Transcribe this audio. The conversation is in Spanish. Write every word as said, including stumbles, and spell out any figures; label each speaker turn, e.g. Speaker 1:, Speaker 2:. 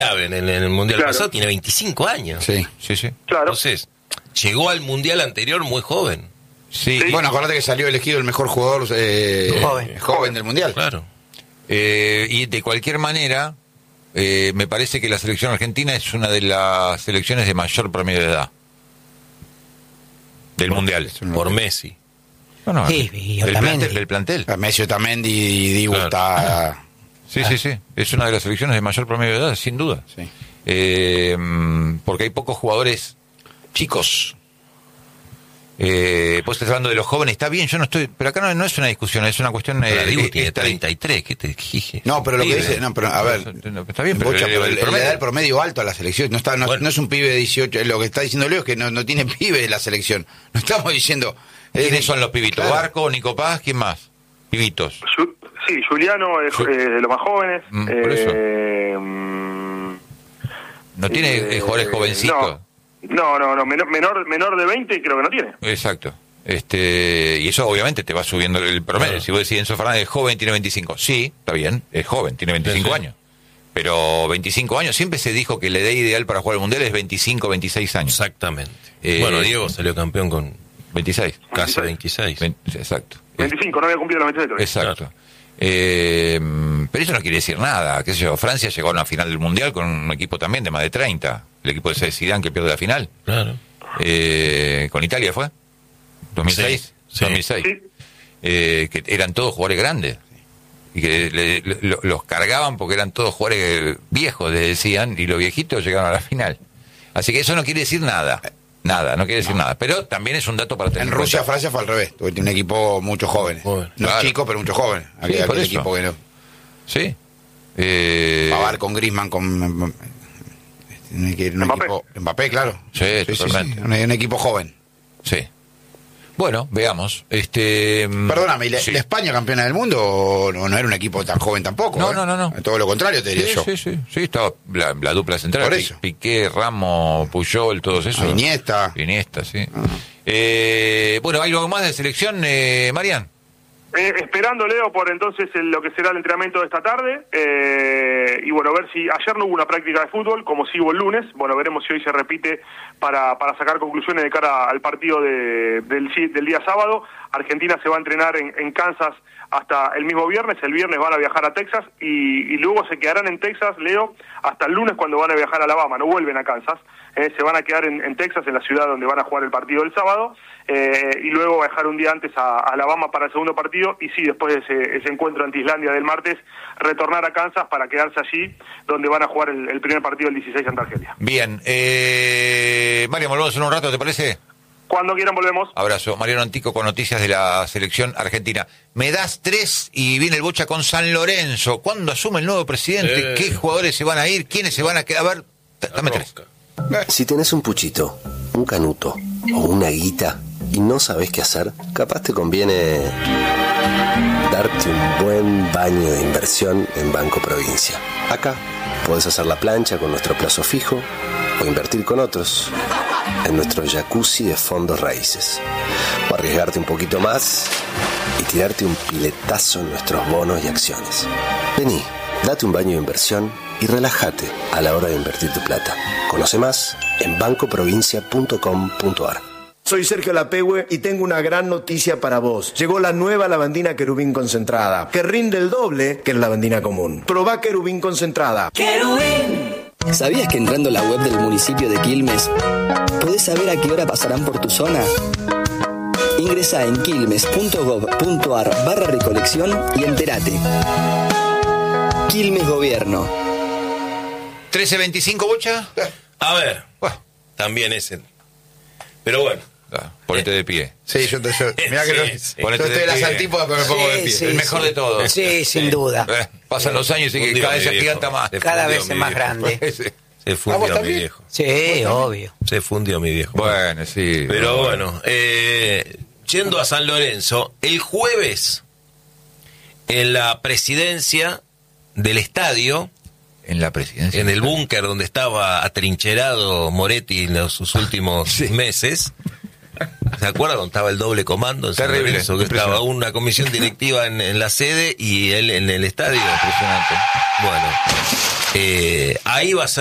Speaker 1: en el, en el Mundial
Speaker 2: Claro.
Speaker 1: pasado tiene veinticinco años.
Speaker 3: Sí, sí, sí.
Speaker 2: Claro.
Speaker 1: Entonces, llegó al Mundial anterior muy joven.
Speaker 3: Sí,
Speaker 2: Sí.
Speaker 3: bueno, acordate que salió elegido el mejor jugador eh,
Speaker 4: Joven.
Speaker 3: joven del Mundial.
Speaker 1: Claro.
Speaker 5: Eh, y de cualquier manera, eh, me parece que la selección argentina es una de las selecciones de mayor promedio de edad del Mundial.
Speaker 1: Por Messi.
Speaker 5: No, no,
Speaker 4: Sí, y
Speaker 5: del
Speaker 4: Otamendi.
Speaker 5: plantel, del plantel.
Speaker 3: A Messi, Otamendi y Dibu
Speaker 1: Claro.
Speaker 3: está...
Speaker 5: Sí, sí, sí. Es una de las selecciones de mayor promedio de edad, sin duda.
Speaker 3: Sí.
Speaker 5: Eh, porque hay pocos jugadores chicos. Eh, pues estás hablando de los jóvenes, está bien, yo no estoy, pero acá no, no es una discusión, es una cuestión.
Speaker 1: Pero
Speaker 5: eh,
Speaker 1: Dibu
Speaker 5: eh,
Speaker 1: tiene
Speaker 5: está-
Speaker 1: treinta y tres, ¿qué te dije?
Speaker 3: No, pero lo que
Speaker 1: Pibe.
Speaker 3: dice... No, pero a ver...
Speaker 5: Está bien, pero,
Speaker 3: Bocha,
Speaker 5: el-
Speaker 3: pero
Speaker 5: el
Speaker 3: le-
Speaker 5: promedio-
Speaker 3: le da el promedio alto a la selección. No está, no,
Speaker 1: Bueno.
Speaker 3: no es un pibe de dieciocho. Lo que está diciendo Leo es que no, no tiene pibe la selección. No estamos diciendo. eh,
Speaker 5: ¿Quiénes son los pibitos?
Speaker 3: claro.
Speaker 5: Barco, Nico Paz, ¿quién más? Pibitos.
Speaker 2: Ju- Sí, Juliano es
Speaker 5: Ju-
Speaker 2: eh, de los más jóvenes.
Speaker 5: Mm, por eso.
Speaker 2: eh, mm,
Speaker 5: ¿No tiene
Speaker 2: eh,
Speaker 5: eh, jugadores jovencitos?
Speaker 2: No, no, no, menor, menor, menor de veinte creo que no tiene.
Speaker 5: Exacto. Este, y eso obviamente te va subiendo el promedio.
Speaker 1: Claro.
Speaker 5: Si vos decís Enzo Fernández es joven, tiene veinticinco. Sí, está bien, es joven, tiene veinticinco
Speaker 1: Sí, sí.
Speaker 5: años. Pero veinticinco años, siempre se dijo que la edad ideal para jugar al Mundial es veinticinco, veintiséis años.
Speaker 1: Exactamente.
Speaker 5: Eh,
Speaker 1: bueno, Diego salió campeón con
Speaker 5: veintiséis.
Speaker 1: casi veintiséis.
Speaker 5: Vein- Exacto.
Speaker 2: veinticinco, no había cumplido los veintiséis.
Speaker 5: Exacto. Eh, pero eso no quiere decir nada. ¿Qué sé yo? Francia llegó a una final del Mundial con un equipo también de más de treinta. El equipo de Zidane que pierde la final.
Speaker 1: Claro.
Speaker 5: Eh, ¿Con Italia fue? ¿dos mil seis?
Speaker 1: Sí, sí.
Speaker 5: dos mil seis.
Speaker 2: Sí.
Speaker 5: Eh, que eran todos jugadores grandes. Y que le- le- lo- los cargaban porque eran todos jugadores viejos, les decían, y los viejitos llegaron a la final. Así que eso no quiere decir nada. Nada, no quiere decir nada. Pero también es un dato para tener
Speaker 3: En
Speaker 5: en
Speaker 3: Rusia,
Speaker 5: cuenta.
Speaker 3: Francia fue al revés. Porque tiene un equipo muchos jóvenes.
Speaker 1: Joven.
Speaker 3: No
Speaker 5: Claro.
Speaker 3: chicos, pero muchos jóvenes. Aquel,
Speaker 5: Sí, por
Speaker 3: aquel
Speaker 5: eso.
Speaker 3: equipo que no.
Speaker 5: Sí. Eh,
Speaker 3: Pavar con Griezmann, con. Un, equi- un
Speaker 2: Mbappé.
Speaker 3: equipo. Mbappé, claro.
Speaker 5: Sí, totalmente.
Speaker 3: Un, un equipo joven.
Speaker 5: Sí. Bueno, veamos. Este, mm,
Speaker 3: Perdóname, ¿y la,
Speaker 5: sí.
Speaker 3: la España campeona del mundo o no, no era un equipo tan joven tampoco?
Speaker 5: No,
Speaker 3: ¿eh?
Speaker 5: no, no, no.
Speaker 3: Todo lo contrario, te diría
Speaker 5: Sí,
Speaker 3: yo.
Speaker 5: sí, sí, sí, estaba la, la dupla central,
Speaker 3: Por
Speaker 5: Pi-
Speaker 3: eso.
Speaker 5: Piqué, Ramos, Puyol, todos esos.
Speaker 3: Iniesta.
Speaker 5: Iniesta, sí. Eh, bueno, ¿hay algo más de selección, eh, Marian?
Speaker 2: Eh, esperando, Leo, por entonces el- lo que será el entrenamiento de esta tarde. Eh, y bueno, ver si ayer no hubo una práctica de fútbol, como sí hubo el lunes. Bueno, veremos si hoy se repite para, para sacar conclusiones de cara al partido de, del, si- del día sábado. Argentina se va a entrenar en, en Kansas hasta el mismo viernes. El viernes van a viajar a Texas y, y luego se quedarán en Texas, Leo, hasta el lunes cuando van a viajar a Alabama. No vuelven a Kansas. Eh, se van a quedar en, en Texas, en la ciudad donde van a jugar el partido del sábado. Eh, y luego viajar un día antes a, a Alabama para el segundo partido y sí, después de ese, ese encuentro ante Islandia del martes, retornar a Kansas para quedarse allí donde van a jugar el, el primer partido el dieciséis ante Argelia.
Speaker 5: Bien. Eh, Marian, volvemos en un rato, ¿te parece?
Speaker 2: Cuando quieran volvemos.
Speaker 5: Abrazo. Mariano Antico con noticias de la selección argentina. Me das tres y viene el Bocha con San Lorenzo. ¿Cuándo asume el nuevo presidente?
Speaker 1: Eh.
Speaker 5: ¿Qué jugadores se van a ir? ¿Quiénes se van a quedar? A ver, d- dame tres.
Speaker 6: Si tenés un puchito, un canuto o una guita y no sabés qué hacer, capaz te conviene darte un buen baño de inversión en Banco Provincia. Acá podés hacer la plancha con nuestro plazo fijo o invertir con otros en nuestro jacuzzi de fondos raíces. O arriesgarte un poquito más y tirarte un piletazo en nuestros bonos y acciones. Vení, date un baño de inversión y relájate a la hora de invertir tu plata. Conoce más en banco provincia punto com punto a r.
Speaker 7: Soy Sergio Lapehue y tengo una gran noticia para vos. Llegó la nueva lavandina Querubín concentrada, que rinde el doble que la lavandina común. Probá Querubín concentrada.
Speaker 8: ¿Sabías que entrando a la web del municipio de Quilmes podés saber a qué hora pasarán por tu zona? Ingresá en quilmes punto gob punto a r barra recolección y entérate. Quilmes Gobierno.
Speaker 5: ¿trece veinticinco, Bocha?
Speaker 1: A ver,
Speaker 5: Bueno,
Speaker 1: también ese. Pero bueno.
Speaker 5: ah, ponete de pie.
Speaker 3: Sí, yo, yo, mirá que
Speaker 1: Sí,
Speaker 3: yo,
Speaker 1: sí.
Speaker 3: yo
Speaker 5: Ponete
Speaker 3: estoy
Speaker 5: de
Speaker 3: en las
Speaker 5: pie.
Speaker 3: antípodas, pero me pongo de
Speaker 4: Sí,
Speaker 3: pie.
Speaker 4: sí.
Speaker 5: El mejor de todos.
Speaker 4: Sí, sin duda.
Speaker 5: Eh, pasan los años y que
Speaker 1: Fundió
Speaker 5: cada vez
Speaker 1: mi
Speaker 5: se
Speaker 1: viejo.
Speaker 5: agiganta más.
Speaker 1: Se
Speaker 4: Cada
Speaker 1: fundió
Speaker 4: vez
Speaker 1: mi
Speaker 4: es más
Speaker 1: viejo.
Speaker 4: grande.
Speaker 5: Sí.
Speaker 1: Se
Speaker 3: ¿Ah, vos
Speaker 1: fundió mi
Speaker 3: también?
Speaker 1: viejo.
Speaker 4: Sí, obvio.
Speaker 1: Se fundió mi viejo.
Speaker 5: Bueno, sí.
Speaker 1: Pero bueno, eh, yendo a San Lorenzo, el jueves, en la presidencia del estadio,
Speaker 5: En la presidencia.
Speaker 1: en el búnker donde estaba atrincherado Moretti en los, sus últimos
Speaker 5: Sí.
Speaker 1: meses, ¿se acuerdan donde estaba el doble comando en San
Speaker 5: Terrible,
Speaker 1: Lorenzo? Que estaba
Speaker 5: impresionante.
Speaker 1: una comisión directiva en, en la sede y él en el estadio.
Speaker 5: Impresionante.
Speaker 1: Bueno, eh, ahí va a ser